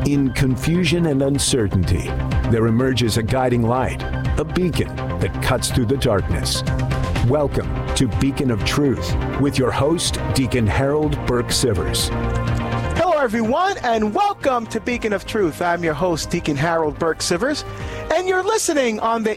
In confusion and uncertainty, there emerges a guiding light, a beacon that cuts through the darkness. Welcome to Beacon of Truth with your host, Deacon Harold Burke-Sivers. Hello, everyone, and welcome to Beacon of Truth. I'm your host, Deacon Harold Burke-Sivers, and you're listening on the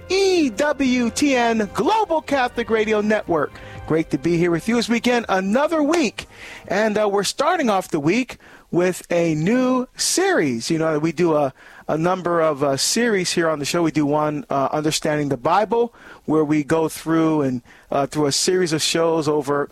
EWTN Global Catholic Radio Network. Great to be here with you this weekend, another week, and we're starting off the week with a new series. You know, we do a number of series here on the show. We do one, Understanding the Bible, where we go through and through a series of shows over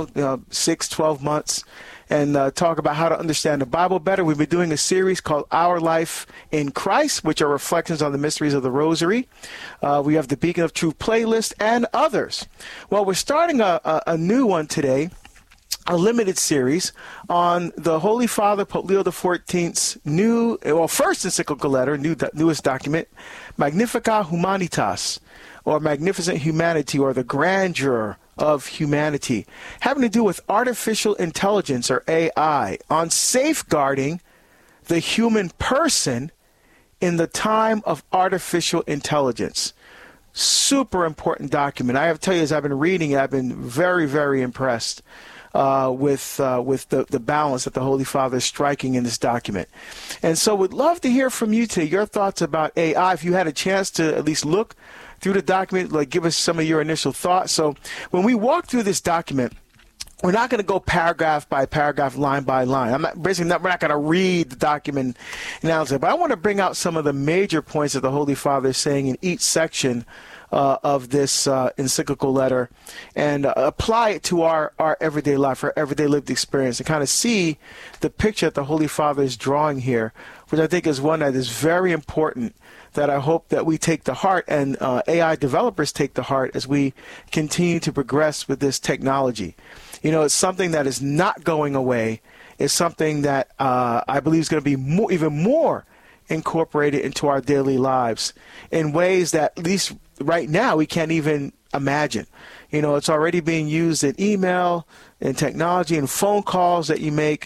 6, 12 months and talk about how to understand the Bible better. We've been doing a series called Our Life in Christ, which are reflections on the mysteries of the Rosary. We have the Beacon of Truth playlist and others. Well, we're starting a new one today, a limited series on the Holy Father, Pope Leo XIV's first encyclical letter, newest document, Magnificat Humanitas, or Magnificent Humanity, or the Grandeur of Humanity, having to do with artificial intelligence, or AI, on safeguarding the human person in the time of artificial intelligence. Super important document. I have to tell you, as I've been reading it, I've been very, very impressed with the balance that the Holy Father is striking in this document. And so we'd love to hear from you today, your thoughts about AI. If you had a chance to at least look through the document, give us some of your initial thoughts. So when we walk through this document, we're not going to go paragraph by paragraph, line by line. We're not going to read the document analysis, but I want to bring out some of the major points that the Holy Father is saying in each section of this encyclical letter, and apply it to our everyday life, our everyday lived experience, and kind of see the picture that the Holy Father is drawing here, which I think is one that is very important, that I hope that we take to heart, and AI developers take to heart as we continue to progress with this technology. You know, it's something that is not going away. It's something that I believe is going to be even more incorporated into our daily lives in ways that, at least right now, we can't even imagine. You know, it's already being used in email and technology and phone calls that you make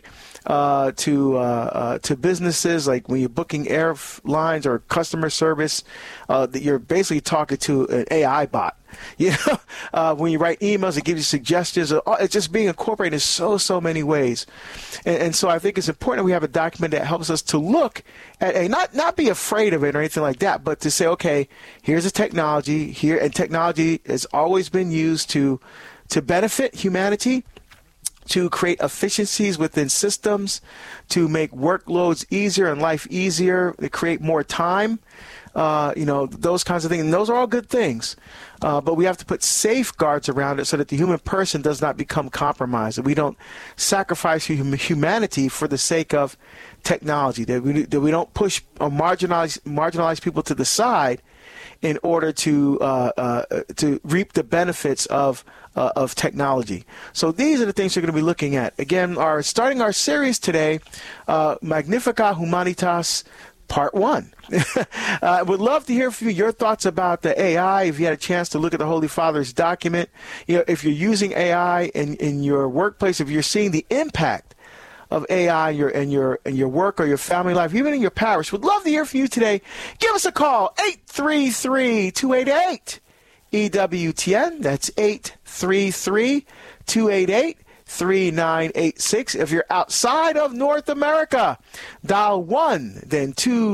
to businesses, like when you're booking airlines or customer service, that you're basically talking to an AI bot. You know, when you write emails, it gives you suggestions. It's just being incorporated in so many ways. And so I think it's important that we have a document that helps us to look at, not be afraid of it or anything like that, but to say, okay, here's a technology here, and technology has always been used to benefit humanity, to create efficiencies within systems, to make workloads easier and life easier, to create more time, those kinds of things. And those are all good things. But we have to put safeguards around it so that the human person does not become compromised, that we don't sacrifice humanity for the sake of technology, that we don't push or marginalize people to the side in order to reap the benefits of technology. So these are the things we're going to be looking at. Again, starting our series today, Magnificat Humanitas, Part 1. I would love to hear from you, your thoughts about the AI. If you had a chance to look at the Holy Father's document, if you're using AI in your workplace, if you're seeing the impact of AI in your work or your family life, even in your parish, would love to hear from you today. Give us a call, 833-288-EWTN. That's 833-288-3986. If you're outside of North America, dial 1, then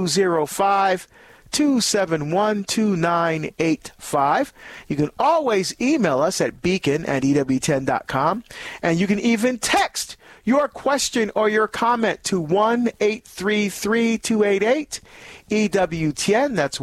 205-271-2985. You can always email us at beacon@ewtn.com, and you can even text your question or your comment to 1-833-288-EWTN. That's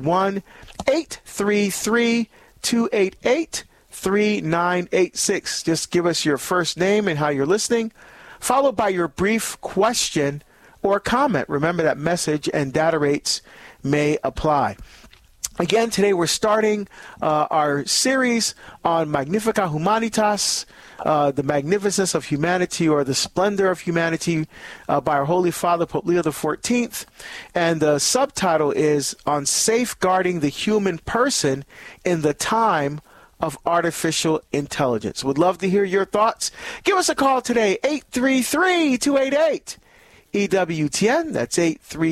1-833-288-3986. Just give us your first name and how you're listening, followed by your brief question or comment. Remember that message and data rates may apply. Again, today we're starting our series on Magnificat Humanitas, the magnificence of humanity, or the splendor of humanity, by our Holy Father, Pope Leo XIV. And the subtitle is on safeguarding the human person in the time of artificial intelligence. Would love to hear your thoughts. Give us a call today, 833-288. EWTN. That's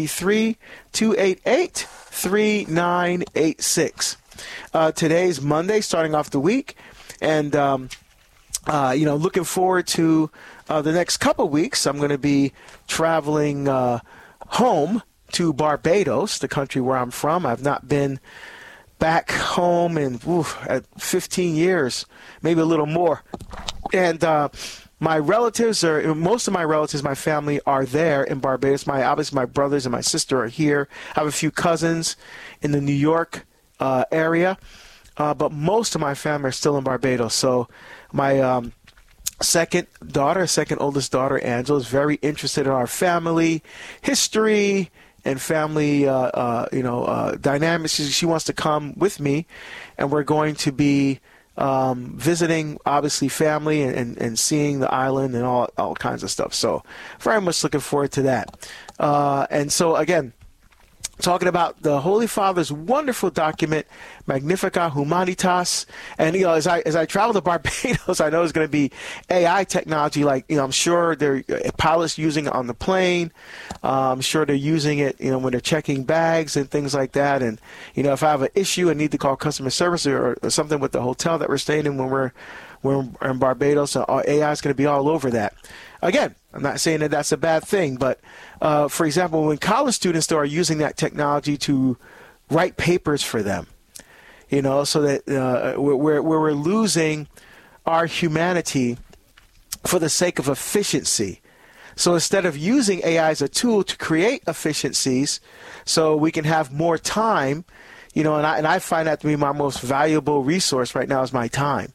833-288-3986. Today's Monday, starting off the week, and looking forward to the next couple weeks. I'm going to be traveling home to Barbados, the country where I'm from. I've not been back home in 15 years, maybe a little more. And my relatives most of my relatives, my family are there in Barbados. Obviously my brothers and my sister are here. I have a few cousins in the New York area, but most of my family are still in Barbados. So my second oldest daughter, Angela, is very interested in our family history and family, dynamics. She wants to come with me, and we're going to be visiting, obviously, family and seeing the island and all kinds of stuff. So very much looking forward to that. And so, again, talking about the Holy Father's wonderful document, Magnificat Humanitas. And, as I travel to Barbados, I know it's going to be AI technology. I'm sure they're pilots using it on the plane. I'm sure they're using it, when they're checking bags and things like that. And, if I have an issue and need to call customer service or something with the hotel that we're staying in when we're in Barbados, AI is going to be all over that. Again, I'm not saying that that's a bad thing, but for example, when college students are using that technology to write papers for them, so that we're losing our humanity for the sake of efficiency. So instead of using AI as a tool to create efficiencies so we can have more time, and I find that to be my most valuable resource right now is my time.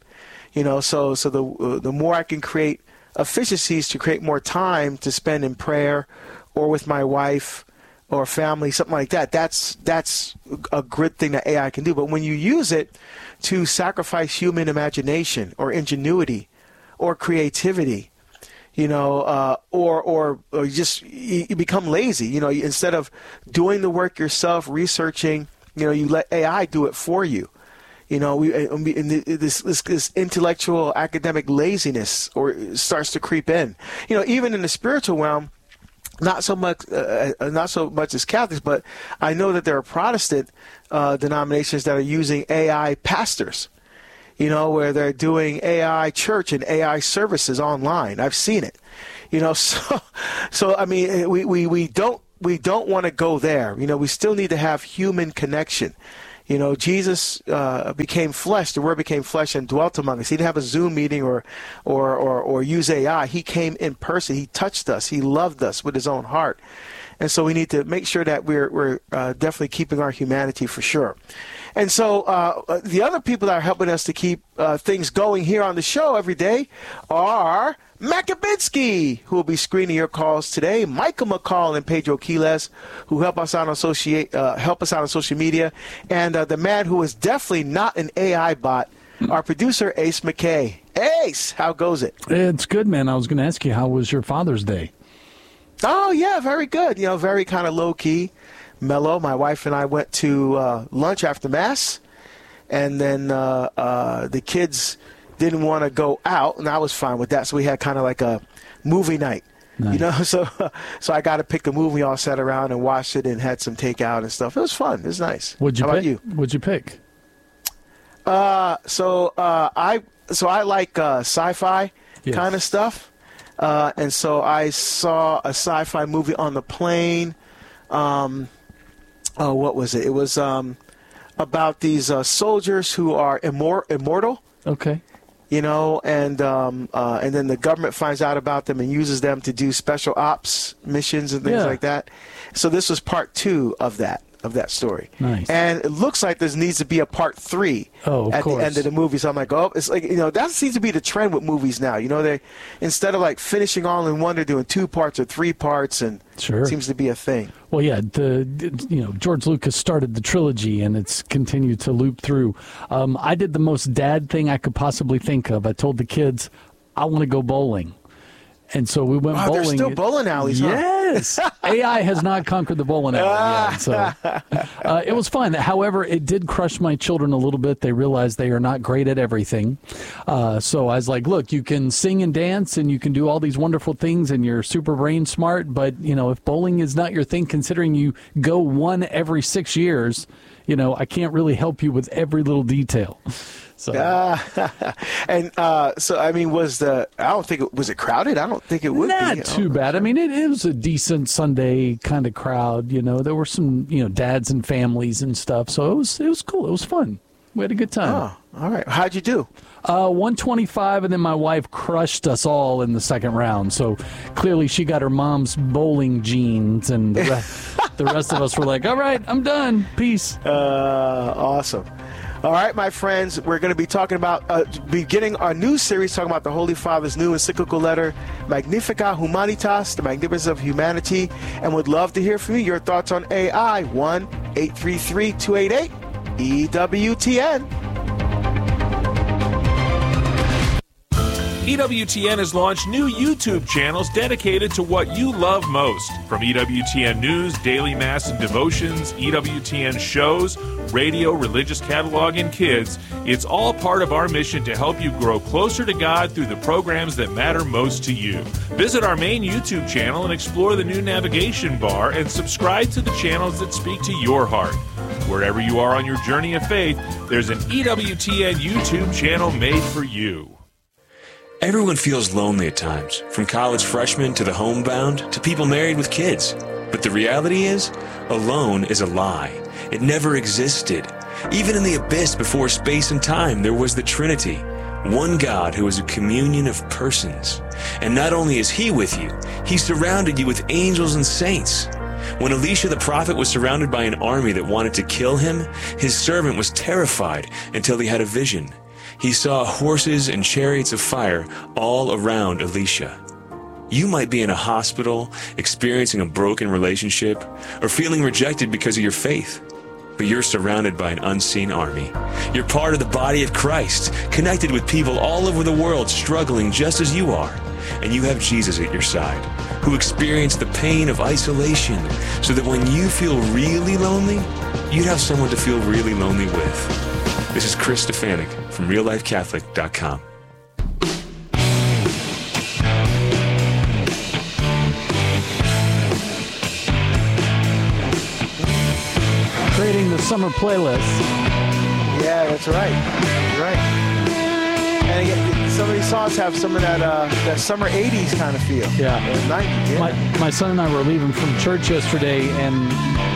So the more I can create efficiencies to create more time to spend in prayer or with my wife or family, something like that, that's a good thing that AI can do. But when you use it to sacrifice human imagination or ingenuity or creativity, or just you become lazy, instead of doing the work yourself, researching, you let AI do it for you. This intellectual academic laziness starts to creep in. Even in the spiritual realm, not so much as Catholics, but I know that there are Protestant denominations that are using AI pastors. Where they're doing AI church and AI services online. I've seen it. So I mean, we don't want to go there. We still need to have human connection. Jesus became flesh. The Word became flesh and dwelt among us. He didn't have a Zoom meeting or use AI. He came in person. He touched us. He loved us with his own heart. And so we need to make sure that we're definitely keeping our humanity for sure. And so the other people that are helping us to keep things going here on the show every day are Matt Kabinski, who will be screening your calls today, Michael McCall and Pedro Quiles, who help us out on social media, and the man who is definitely not an AI bot, our producer, Ace McKay. Ace, how goes it? It's good, man. I was going to ask you, how was your Father's Day? Oh, yeah, very good. Very kind of low-key, mellow. My wife and I went to lunch after Mass, and then the kids didn't want to go out, and I was fine with that. So we had kind of like a movie night, nice. So I got to pick the movie. We all sat around and watched it and had some takeout and stuff. It was fun. It was nice. How about you? What'd you pick? So I like sci-fi kind of stuff, and so I saw a sci-fi movie on the plane. What was it? It was about these soldiers who are immortal. Okay. And then the government finds out about them and uses them to do special ops missions and things like that. So this was part 2 of that story. Nice. And it looks like there needs to be a part 3 at the end of the movie. So I'm like, it's like, that seems to be the trend with movies now. They, instead of like finishing all in one, they're doing 2 parts or 3 parts, and it seems to be a thing. Well, yeah, George Lucas started the trilogy, and it's continued to loop through. I did the most dad thing I could possibly think of. I told the kids, I want to go bowling. And so we went bowling. There's still bowling alleys, Yes. AI has not conquered the bowling alley yet. So it was fun. However, it did crush my children a little bit. They realized they are not great at everything. So I was like, look, you can sing and dance and you can do all these wonderful things and you're super brain smart. But, if bowling is not your thing, considering you go one every 6 years, I can't really help you with every little detail. So. So I mean, was it crowded? I don't think it would be. Not too bad. I mean, it was a decent Sunday kind of crowd. There were some, dads and families and stuff. So it was cool. It was fun. We had a good time. Oh, all right. How'd you do? 125, and then my wife crushed us all in the second round. So clearly she got her mom's bowling genes, and the rest of us were like, all right, I'm done. Peace. Awesome. All right, my friends, we're going to be talking about beginning our new series talking about the Holy Father's new encyclical letter, Magnificat Humanitas, the Magnificence of Humanity, and would love to hear from you. Your thoughts on AI, 1-833-288-EWTN. EWTN has launched new YouTube channels dedicated to what you love most. From EWTN News, Daily Mass and Devotions, EWTN shows, radio, religious catalog, and kids, it's all part of our mission to help you grow closer to God through the programs that matter most to you. Visit our main YouTube channel and explore the new navigation bar and subscribe to the channels that speak to your heart. Wherever you are on your journey of faith, there's an EWTN YouTube channel made for you. Everyone feels lonely at times, from college freshmen to the homebound to people married with kids. But the reality is, alone is a lie. It never existed. Even in the abyss before space and time, there was the Trinity, one God who is a communion of persons. And not only is He with you, He surrounded you with angels and saints. When Elisha the prophet was surrounded by an army that wanted to kill him, his servant was terrified until he had a vision. He saw horses and chariots of fire all around Elisha. You might be in a hospital, experiencing a broken relationship, or feeling rejected because of your faith. But you're surrounded by an unseen army. You're part of the body of Christ, connected with people all over the world struggling just as you are. And you have Jesus at your side, who experienced the pain of isolation, so that when you feel really lonely, you'd have someone to feel really lonely with. This is Chris Stefanik from RealLifeCatholic.com. Creating the summer playlist. Yeah, that's right. That's right. And again, some of these songs have some of that summer 80s kind of feel. Yeah. 90s, yeah. My son and I were leaving from church yesterday, and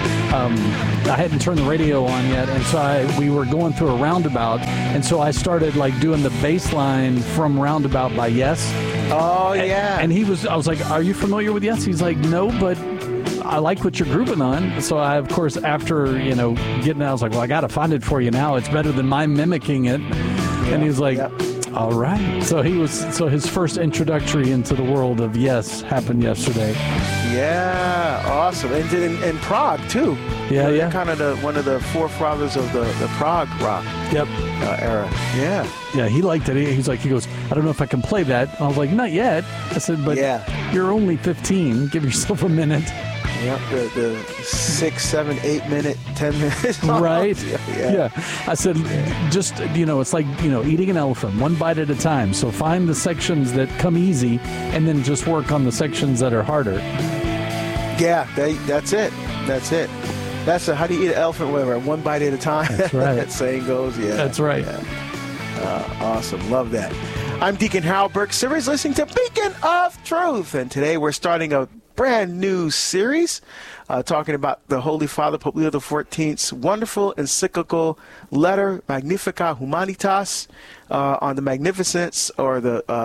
I hadn't turned the radio on yet, and so we were going through a roundabout, and so I started doing the bass line from Roundabout by Yes. Oh, yeah. And I was like, are you familiar with Yes? He's like, no, but I like what you're grouping on. So I, of course, after, getting out, I was like, well, I got to find it for you now. It's better than my mimicking it. Yeah, and he's like, all right. So his first introductory into the world of Yes happened yesterday. Yeah, awesome. And did in Prague too. Yeah, yeah. Kind of one of the forefathers of the Prague rock. Yep. Era. Yeah. Yeah, he liked it. He goes, I don't know if I can play that. And I was like, not yet. I said, but you're only 15. Give yourself a minute. Yep, the 6, 7, 8 minute, 10 minutes. Right. Yeah. I said, just, it's like, eating an elephant, one bite at a time. So find the sections that come easy and then just work on the sections that are harder. Yeah, that's it. That's it. That's how do you eat an elephant, whatever, one bite at a time? That's right. That saying goes, yeah. That's right. Yeah. Awesome. Love that. I'm Deacon Harold Burke-Sivers, listening to Beacon of Truth. And today we're starting a brand new series talking about the Holy Father, Pope Leo XIV's wonderful encyclical letter, Magnificat Humanitas, on the magnificence or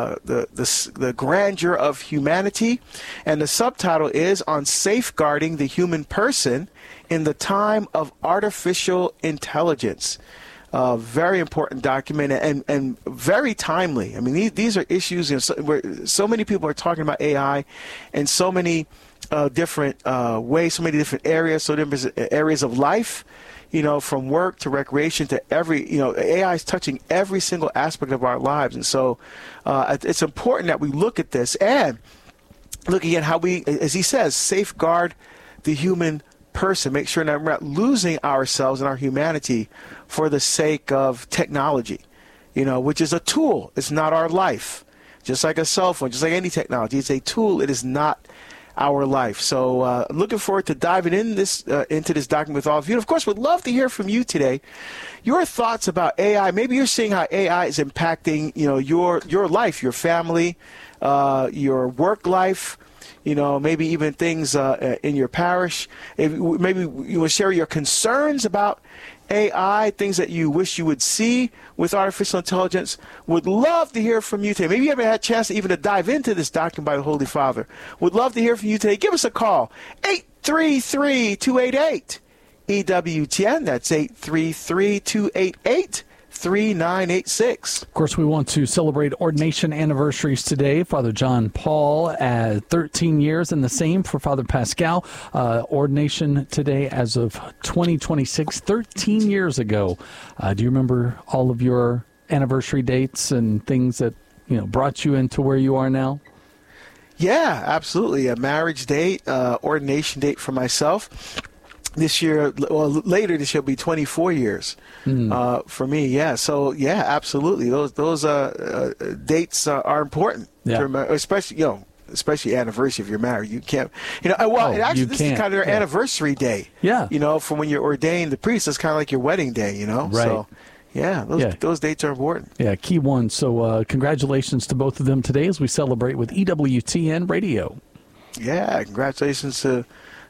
the grandeur of humanity. And the subtitle is on safeguarding the human person in the time of artificial intelligence. Very important document and very timely. I mean, these are issues, where so many people are talking about AI in so many different ways, so many different areas, so different areas of life. from work to recreation to AI is touching every single aspect of our lives. And so it's important that we look at this and looking at how we, as he says, safeguard the human person, make sure that we're not losing ourselves and our humanity for the sake of technology, which is a tool. It's not our life. Just like a cell phone, just like any technology, it's a tool. It is not our life. So looking forward to diving into this document with all of you. And of course, would love to hear from you today. Your thoughts about AI. Maybe you're seeing how AI is impacting, your life, your family, your work life. Maybe even things in your parish. Maybe you will share your concerns about AI, things that you wish you would see with artificial intelligence. Would love to hear from you today. Maybe you haven't had a chance to dive into this document by the Holy Father. Would love to hear from you today. Give us a call, 833-288-EWTN. That's 833-288-3986. Of course, we want to celebrate ordination anniversaries today. Father John Paul at 13 years, and the same for Father Pascal. Ordination today as of 2026, 13 years ago. Do you remember all of your anniversary dates and things that brought you into where you are now? Yeah, absolutely. A marriage date, ordination date for myself. This year, later this year will be 24 years for me. Yeah, so yeah, absolutely. Those dates are important to remember, especially anniversary if you're married. You can't, this is kind of their anniversary day. Yeah, from when you're ordained the priest, it's kind of like your wedding day. Right. So, yeah, those dates are important. Yeah, key one. So congratulations to both of them today as we celebrate with EWTN Radio. Yeah, congratulations to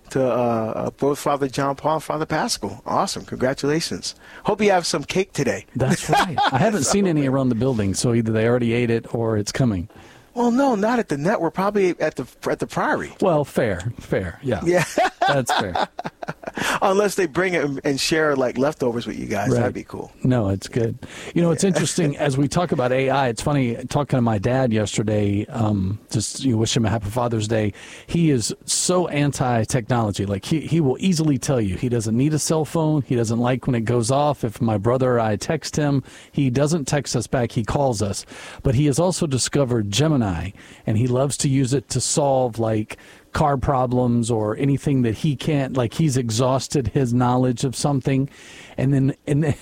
both Father John Paul and Father Pascal. Awesome. Congratulations. Hope you have some cake today. That's right. I haven't seen any around the building, so either they already ate it or it's coming. Well, no, not at the net. We're probably at the Priory. Well, fair. Yeah. Yeah. That's fair. Unless they bring it and share like leftovers with you guys. Right. That'd be cool. No, it's good. It's interesting as we talk about AI. It's funny talking to my dad yesterday. Wish him a happy Father's Day. He is so anti-technology. Like he will easily tell you he doesn't need a cell phone. He doesn't like when it goes off. If my brother or I text him, he doesn't text us back. He calls us. But he has also discovered Gemini, and he loves to use it to solve like car problems or anything that he can't, like he's exhausted his knowledge of something. And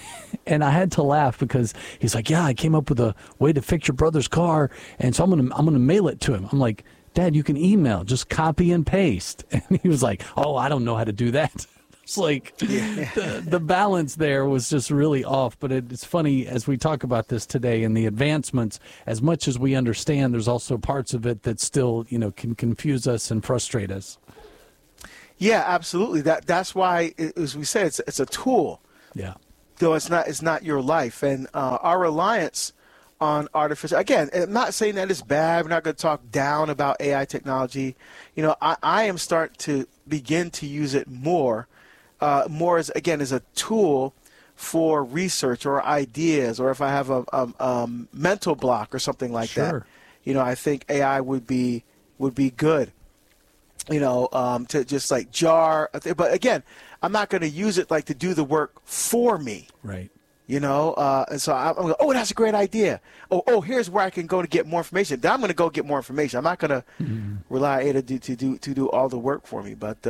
I had to laugh because he's like, yeah, I came up with a way to fix your brother's car, and so I'm gonna mail it to him. I'm like, Dad, you can email, just copy and paste. And he was like, oh, I don't know how to do that. It's like the balance there was just really off. But it's funny as we talk about this today and the advancements, as much as we understand, there's also parts of it that still, can confuse us and frustrate us. Yeah, absolutely. That's why, as we said, it's a tool. Yeah. Though it's not your life. And our reliance on artificial, again, I'm not saying that it's bad. We're not going to talk down about AI technology. I am starting to begin to use it more as a tool for research or ideas, or if I have a mental block or something like that. I think AI would be good. To just like jar. But again, I'm not going to use it like to do the work for me. Right. And so I'm going, oh, that's a great idea. Oh, here's where I can go to get more information. Then I'm going to go get more information. I'm not going to rely on it to do all the work for me. But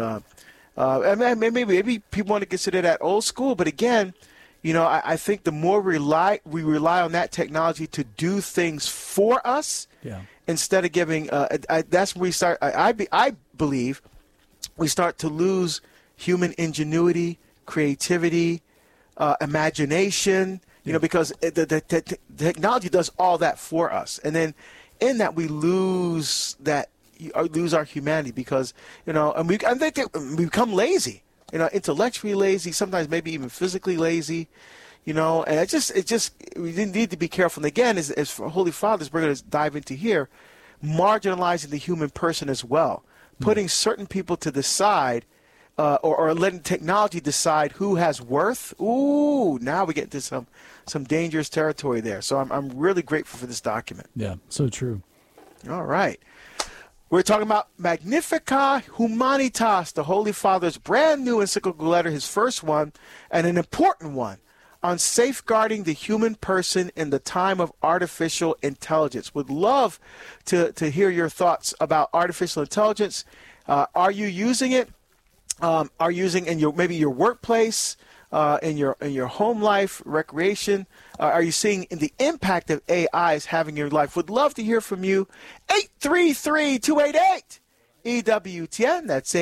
maybe people want to consider that old school. But again, I think the more we rely on that technology to do things for us, instead of giving, that's where we start. I believe we start to lose human ingenuity, creativity, imagination. Because the technology does all that for us, and then in that we lose our humanity because and we become lazy, intellectually lazy, sometimes maybe even physically lazy, and it just we need to be careful. And again, as for Holy Fathers, we're going to dive into here, marginalizing the human person as well, putting certain people to the side, or letting technology decide who has worth. Ooh, now we get into some dangerous territory there. So I'm really grateful for this document. Yeah, so true. All right. We're talking about Magnificat Humanitas, the Holy Father's brand new encyclical letter, his first one, and an important one on safeguarding the human person in the time of artificial intelligence. Would love to hear your thoughts about artificial intelligence. Are you using it? Are you using in maybe your workplace, in your home life, recreation? Are you seeing the impact of AI is having in your life? Would love to hear from you. 833-288-EWTN. That's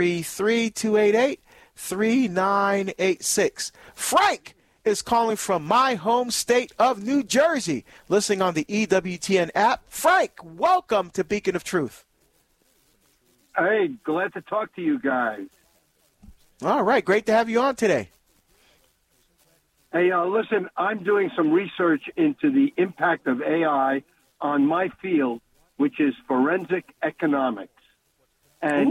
833-288-3986. Frank is calling from my home state of New Jersey, listening on the EWTN app. Frank, welcome to Beacon of Truth. Hey, glad to talk to you guys. All right, great to have you on today. Hey, listen, I'm doing some research into the impact of AI on my field, which is forensic economics. And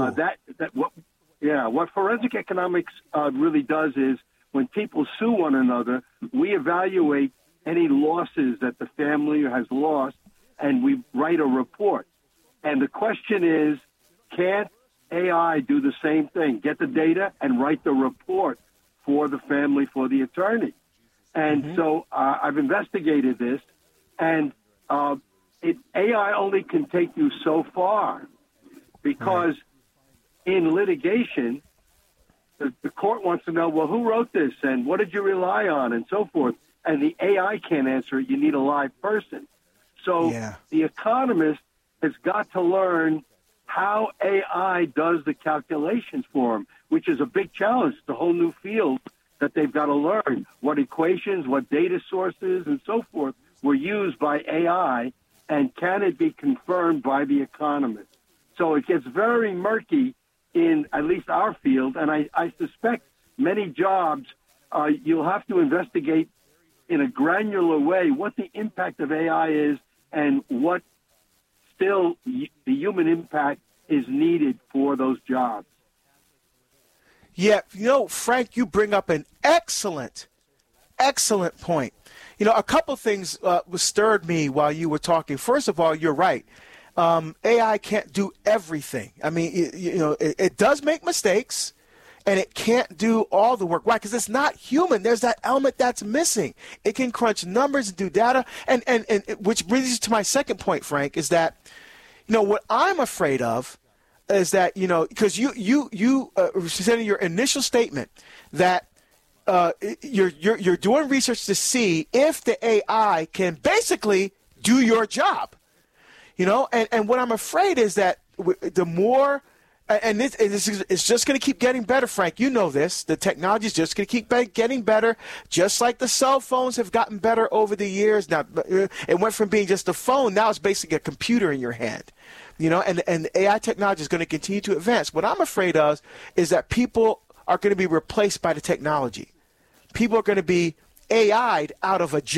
what forensic economics really does is when people sue one another, we evaluate any losses that the family has lost, and we write a report. And the question is, can't AI do the same thing, get the data and write the report for the family, for the attorney? And so I've investigated this, and AI only can take you so far because in litigation, the court wants to know, well, who wrote this and what did you rely on and so forth. And the AI can't answer it. You need a live person. So the economist has got to learn how AI does the calculations for them, which is a big challenge. It's a whole new field that they've got to learn. What equations, what data sources, and so forth were used by AI, and can it be confirmed by the economist? So it gets very murky in at least our field, and I suspect many jobs you'll have to investigate in a granular way what the impact of AI is and what still the human impact is needed for those jobs. Yeah, Frank, you bring up an excellent point. A couple things stirred me while you were talking. First of all, you're right. AI can't do everything. I mean, it does make mistakes, and it can't do all the work. Why? Because it's not human. There's that element that's missing. It can crunch numbers and do data, and which brings us to my second point, Frank, is that, what I'm afraid of is that, because you said in your initial statement that you're doing research to see if the AI can basically do your job. And what I'm afraid is that the more, and this is just going to keep getting better, Frank. You know this. The technology is just going to keep getting better, just like the cell phones have gotten better over the years. Now, it went from being just a phone, now it's basically a computer in your hand. And AI technology is going to continue to advance. What I'm afraid of is that people are going to be replaced by the technology. People are going to be AI'd out of a job.